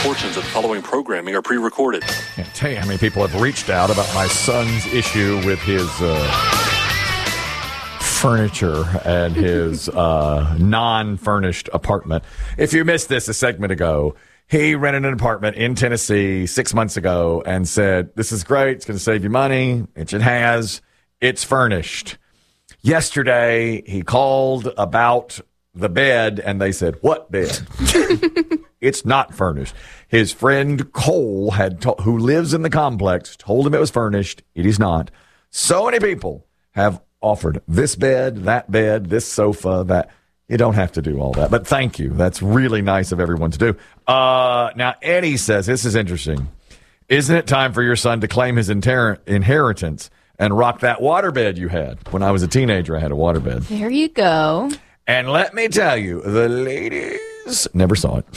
portions of the following programming are pre-recorded. Can't tell you how many people have reached out about my son's issue with his furniture and his non-furnished apartment. If you missed this a segment ago, he rented an apartment in Tennessee 6 months ago and said, this is great, it's going to save you money, which it has, it's furnished. Yesterday, he called about the bed, and they said, what bed? It's not furnished. His friend Cole, who lives in the complex, told him it was furnished. It is not. So many people have offered this bed, this sofa, that. You don't have to do all that. But thank you. That's really nice of everyone to do. Now, Eddie says, this is interesting. Isn't it time for your son to claim his inheritance and rock that waterbed you had? When I was a teenager, I had a waterbed. There you go. And let me tell you, the ladies never saw it.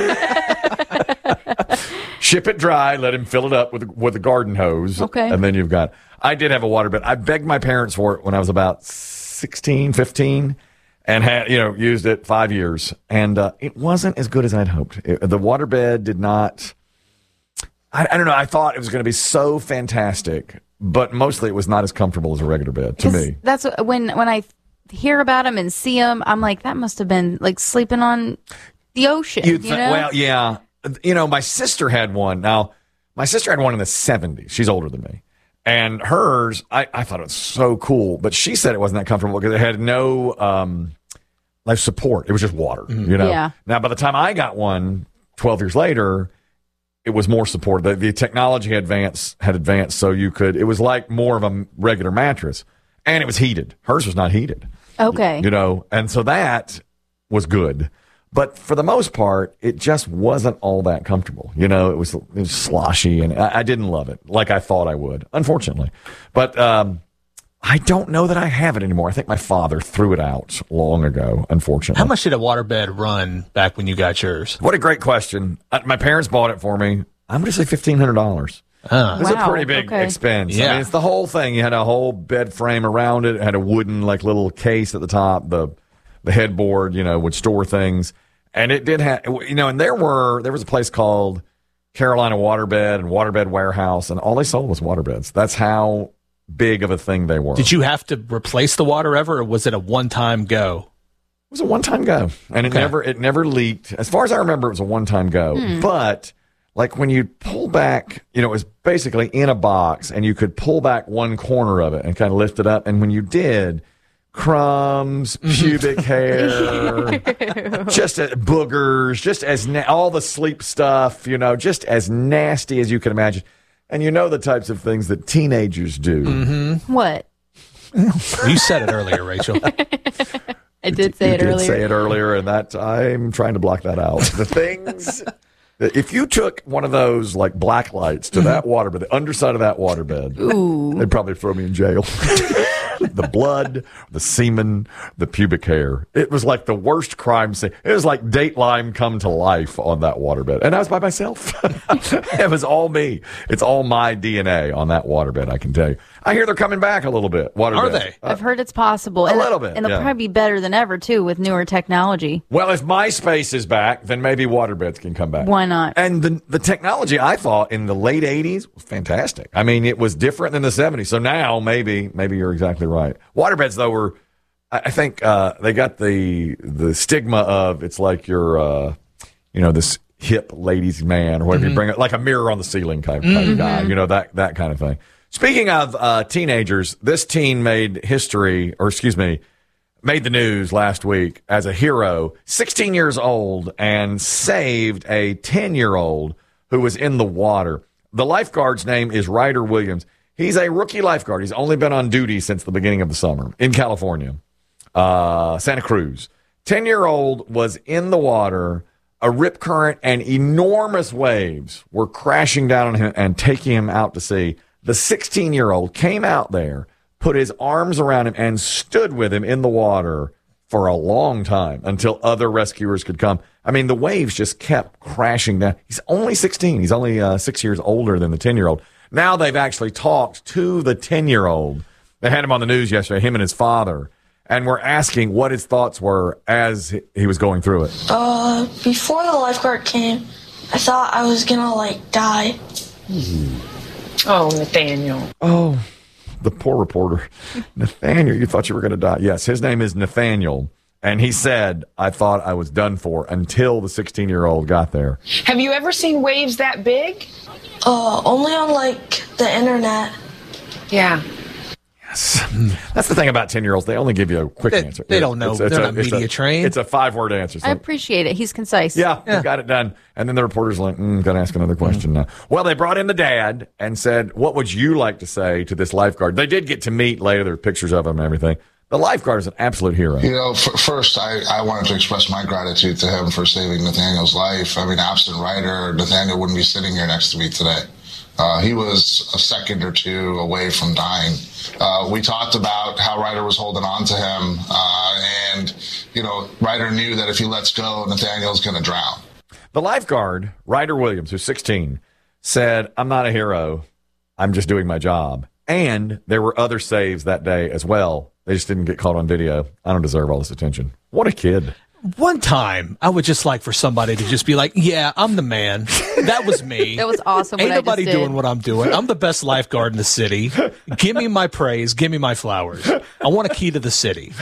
Ship it dry, let him fill it up with a garden hose. Okay. And then you've got, I did have a waterbed. I begged my parents for it when I was about 16, 15, and had, used it 5 years. And it wasn't as good as I'd hoped. The waterbed did not, I don't know, I thought it was going to be so fantastic, but mostly it was not as comfortable as a regular bed to me. That's when I hear about them and see them, I'm like, that must have been like sleeping on the ocean. Well, yeah. My sister had one. Now, my sister had one in the 70s. She's older than me. And hers, I thought it was so cool, but she said it wasn't that comfortable because it had no life support. It was just water, Yeah. Now, by the time I got one 12 years later, it was more support. The technology had advanced so it was like more of a regular mattress, and it was heated. Hers was not heated. Okay. And so that was good. But for the most part, it just wasn't all that comfortable. It was sloshy, and I didn't love it like I thought I would, unfortunately. But I don't know that I have it anymore. I think my father threw it out long ago, unfortunately. How much did a waterbed run back when you got yours? What a great question. My parents bought it for me. I'm going to say $1,500. It was a pretty big expense. Yeah. I mean, it's the whole thing. You had a whole bed frame around it. It had a wooden little case at the top. The headboard, would store things. And it did have, and there was a place called Carolina Waterbed and Waterbed Warehouse, and all they sold was waterbeds. That's how big of a thing they were. Did you have to replace the water ever, or was it a one-time go? It was a one-time go, and it never leaked. As far as I remember, it was a one-time go. But like when you pull back, it was basically in a box, and you could pull back one corner of it and kind of lift it up. And when you did, crumbs, pubic hair, just boogers, just as all the sleep stuff, just as nasty as you can imagine. And the types of things that teenagers do. Mm-hmm. What? You said it earlier, Rachel. I did say it earlier. You did say it earlier, and that I'm trying to block that out. The things, if you took one of those like black lights to that waterbed, the underside of that waterbed, they'd probably throw me in jail. The blood, the semen, the pubic hair. It was like the worst crime scene. It was like Dateline come to life on that waterbed. And I was by myself. It was all me. It's all my DNA on that waterbed, I can tell you. I hear they're coming back a little bit. Waterbed. Are they? I've heard it's possible. A little bit. And they'll probably be better than ever, too, with newer technology. Well, if MySpace is back, then maybe waterbeds can come back. Why not? And the technology, I thought, in the late 80s was fantastic. I mean, it was different than the 70s. So now, maybe you're exactly right. Waterbeds, though, were, I think, they got the stigma of it's like you're, this hip ladies' man or whatever you bring it, like a mirror on the ceiling kind of guy, that kind of thing. Speaking of teenagers, this teen made the news last week as a hero, 16 years old, and saved a 10-year-old who was in the water. The lifeguard's name is Ryder Williams. He's a rookie lifeguard. He's only been on duty since the beginning of the summer in California, Santa Cruz. 10-year-old was in the water. A rip current and enormous waves were crashing down on him and taking him out to sea. The 16-year-old came out there, put his arms around him, and stood with him in the water for a long time until other rescuers could come. I mean, the waves just kept crashing down. He's only 16. He's only 6 years older than the 10-year-old. Now they've actually talked to the 10-year-old. They had him on the news yesterday, him and his father, and were asking what his thoughts were as he was going through it. Before the lifeguard came, I thought I was gonna, die. Oh, Nathaniel. Oh, the poor reporter. Nathaniel, you thought you were going to die. Yes, his name is Nathaniel. And he said, I thought I was done for until the 16-year-old got there. Have you ever seen waves that big? Only on, the internet. Yeah. Yes. That's the thing about 10-year-olds. They only give you a quick answer. They don't know. They're not media trained. It's a 5-word answer. So, I appreciate it. He's concise. yeah, you got it done. And then the reporter's like, got to ask another question now. Well, they brought in the dad and said, what would you like to say to this lifeguard? They did get to meet later. There were pictures of him and everything. The lifeguard is an absolute hero. First, I wanted to express my gratitude to him for saving Nathaniel's life. I mean, absent Ryder, Nathaniel wouldn't be sitting here next to me today. He was a second or two away from dying. We talked about how Ryder was holding on to him, and Ryder knew that if he lets go, Nathaniel's going to drown. The lifeguard, Ryder Williams, who's 16, said, I'm not a hero. I'm just doing my job. And there were other saves that day as well. They just didn't get caught on video. I don't deserve all this attention. What a kid. One time, I would just like for somebody to just be like, yeah, I'm the man. That was me. That was awesome. Ain't what nobody I just did. doing what I'm doing. I'm the best lifeguard in the city. Give me my praise. Give me my flowers. I want a key to the city.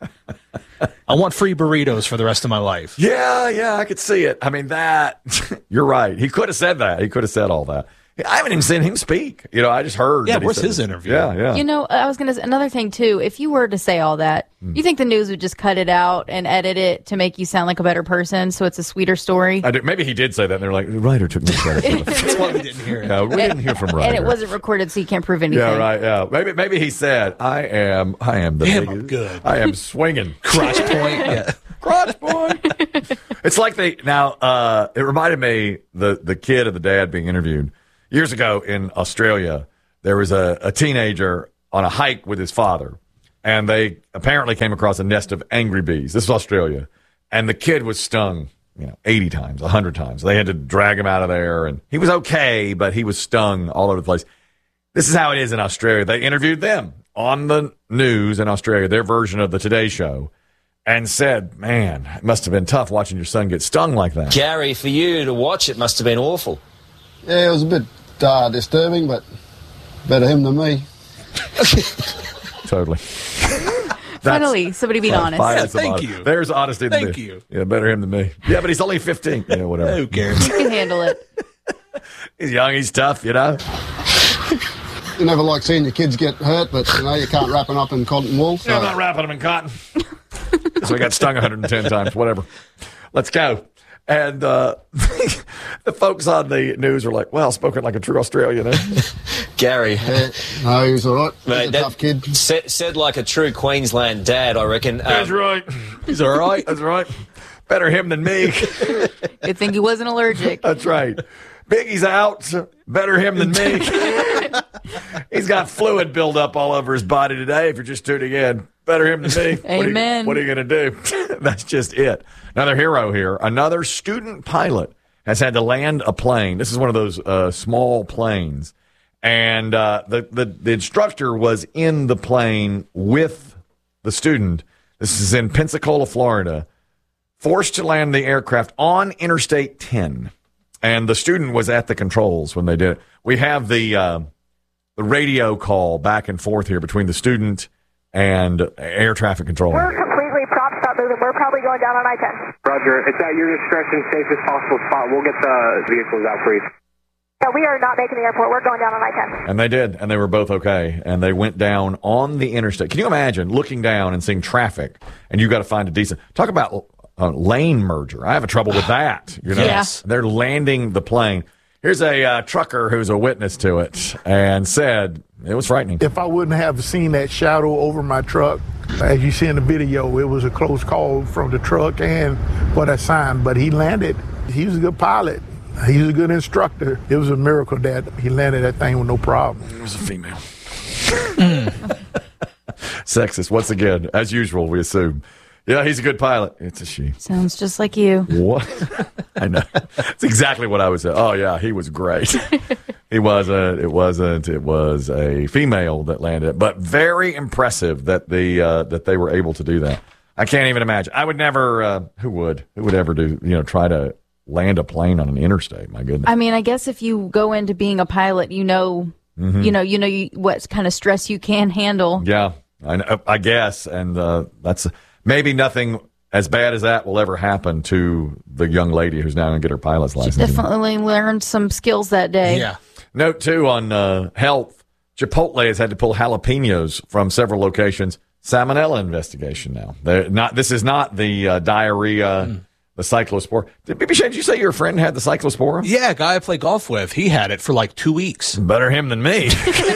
I want free burritos for the rest of my life. Yeah, I could see it. I mean, you're right. He could have said that. He could have said all that. I haven't even seen him speak. I just heard. Yeah, that he where's said his it. interview? Yeah. I was going to, another thing too, if you were to say all that, you think the news would just cut it out and edit it to make you sound like a better person so it's a sweeter story? Maybe he did say that, and they're like, Ryder took no credit for that. That's why we didn't hear it. No, we didn't hear from Ryder. And it wasn't recorded, so you can't prove anything. Yeah, right, yeah. Maybe he said, I am the Damn, biggest. I'm good. I am swinging. Crotch point. Yeah. Crotch point. It's like it reminded me, the kid of the dad being interviewed. Years ago in Australia, there was a teenager on a hike with his father, and they apparently came across a nest of angry bees. This is Australia. And the kid was stung, 80 times, 100 times. They had to drag him out of there, and he was okay, but he was stung all over the place. This is how it is in Australia. They interviewed them on the news in Australia, their version of the Today Show, and said, man, it must have been tough watching your son get stung like that. Gary, for you to watch it must have been awful. Yeah, it was a bit disturbing, but better him than me. Totally. Finally, somebody being honest. Yeah, thank you. There's honesty. Thank you. Yeah, better him than me. Yeah, but he's only 15. Yeah, whatever. Who cares? You can handle it. He's young. He's tough, You never like seeing your kids get hurt, but you can't wrap them up in cotton wool. So. No, I'm not wrapping them in cotton. So he got stung 110 times. Whatever. Let's go. And the folks on the news were like, well, spoken like a true Australian. Gary. Yeah, no, he was all right. Mate, He's a tough kid. Said like a true Queensland dad, I reckon. That's right. He's all right. That's right. Better him than me. Good thing he wasn't allergic. That's right. Biggie's out. Better him than me. He's got fluid buildup all over his body today, if you're just tuning in. Better him than me. Amen. What are you going to do? That's just it. Another hero here. Another student pilot has had to land a plane. This is one of those small planes. And the instructor was in the plane with the student. This is in Pensacola, Florida. Forced to land the aircraft on Interstate 10. And the student was at the controls when they did it. We have the radio call back and forth here between the student and air traffic control. We're completely prop stop moving. We're probably going down on I-10. Roger. It's at your discretion, safest possible spot. We'll get the vehicles out for you. Yeah, we are not making the airport. We're going down on I-10. And they did, and they were both okay. And they went down on the interstate. Can you imagine looking down and seeing traffic, and you got to find a decent... Talk about lane merger. I have a trouble with that. Yes. They're landing the plane. Here's a trucker who's a witness to it and said it was frightening. If I wouldn't have seen that shadow over my truck, as you see in the video, it was a close call from the truck and for that sign. But he landed. He was a good pilot. He was a good instructor. It was a miracle that he landed that thing with no problem. It was a female. Sexist, once again, as usual, we assume. Yeah, he's a good pilot. It's a she. Sounds just like you. What? I know. It's exactly what I would say. Oh, yeah, he was great. It was a female that landed. But very impressive that they were able to do that. I can't even imagine. I would never, who would ever do, try to land a plane on an interstate. My goodness. I mean, I guess if you go into being a pilot, you know what kind of stress you can handle. Yeah, I guess, and that's maybe nothing as bad as that will ever happen to the young lady who's now going to get her pilot's license. Definitely learned some skills that day. Yeah. Note, too, on health, Chipotle has had to pull jalapenos from several locations. Salmonella investigation now. This is not the diarrhea, the cyclospora. Did you say your friend had the cyclospora? Yeah, a guy I play golf with, he had it for like 2 weeks. Better him than me.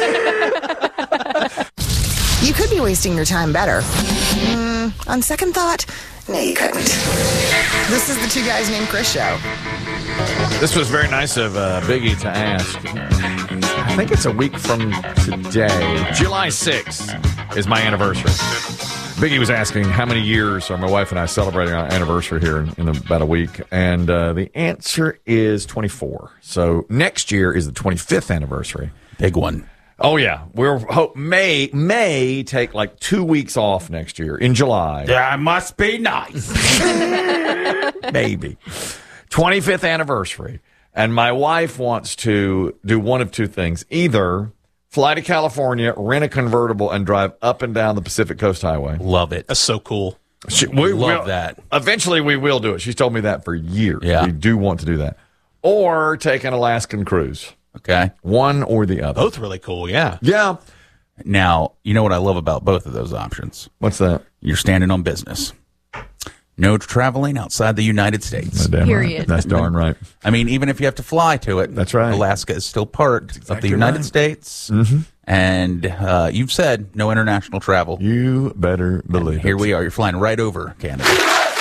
You could be wasting your time better. On second thought, no, you couldn't. This is the Two Guys Named Chris show. This was very nice of Biggie to ask. I think it's a week from today. July 6th is my anniversary. Biggie was asking how many years are my wife and I celebrating our anniversary here in about a week. And the answer is 24. So next year is the 25th anniversary. Big one. Oh, yeah. We're may take like 2 weeks off next year in July. That must be nice. Maybe. 25th anniversary. And my wife wants to do one of two things. Either fly to California, rent a convertible, and drive up and down the Pacific Coast Highway. Love it. That's so cool. We love that. Eventually, we will do it. She's told me that for years. Yeah. We do want to do that. Or take an Alaskan cruise. Okay. One or the other. Both really cool, yeah. Yeah. Now, you know what I love about both of those options? What's that? You're standing on business. No traveling outside the United States. Period. Right. That's darn right. I mean, even if you have to fly to it, that's right. Alaska is still part of the United States. Mm-hmm. And you've said no international travel. You better believe it. Here we are. You're flying right over Canada.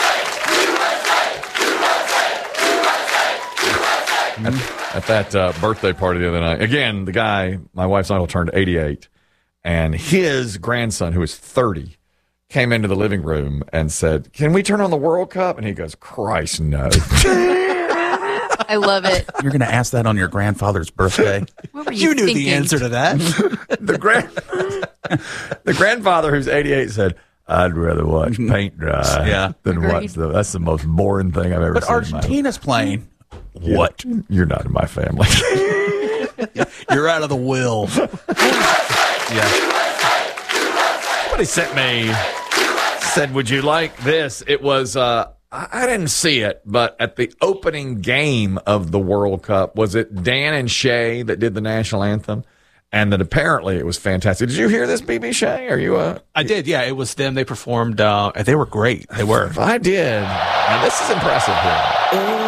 At that birthday party the other night, again, the guy, my wife's uncle, turned 88, and his grandson, who is 30, came into the living room and said, "Can we turn on the World Cup?" And he goes, "Christ, no." I love it. You're going to ask that on your grandfather's birthday? What were you knew thinking? the answer to that. The grandfather, who's 88, said, "I'd rather watch paint dry than Agreed. watch that's the most boring thing I've ever But seen." Argentina's playing. What? You're not in my family. You're out of the will. Somebody said, "Would you like this?" It was, I didn't see it, but at the opening game of the World Cup, was it Dan and Shay that did the national anthem? And that apparently it was fantastic. Did you hear this, BB Shay? Are you I did, yeah. It was them. They performed. They were great. They were. I did. Now, this is impressive here.